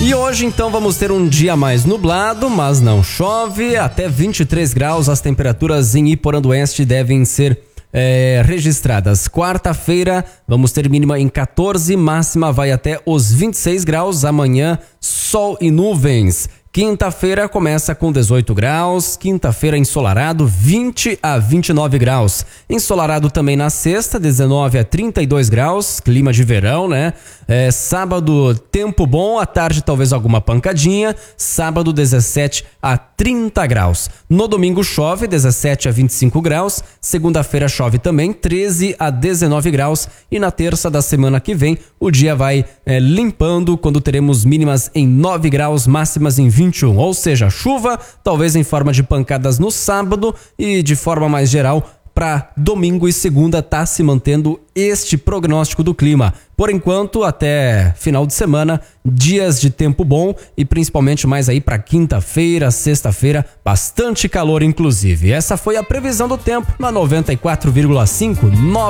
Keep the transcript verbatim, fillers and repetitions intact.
E hoje então vamos ter um dia mais nublado, mas não chove, até vinte e três graus as temperaturas em Iporã-do-Oeste devem ser é, registradas. Quarta-feira vamos ter mínima em quatorze, máxima vai até os vinte e seis graus, amanhã sol e nuvens. Quinta-feira começa com dezoito graus, quinta-feira ensolarado, vinte a vinte e nove graus. Ensolarado também na sexta, dezenove a trinta e dois graus, clima de verão, né? É, sábado, tempo bom, à tarde talvez alguma pancadinha, sábado dezessete a trinta graus. No domingo chove, dezessete a vinte e cinco graus, segunda-feira chove também, treze a dezenove graus e na terça da semana que vem o dia vai é, limpando quando teremos mínimas em nove graus, máximas em vinte e um, ou seja, chuva, talvez em forma de pancadas no sábado e de forma mais geral para domingo e segunda tá se mantendo este prognóstico do clima. Por enquanto, até final de semana, dias de tempo bom e principalmente mais aí para quinta-feira, sexta-feira, bastante calor inclusive. Essa foi a previsão do tempo na noventa e quatro vírgula cinco.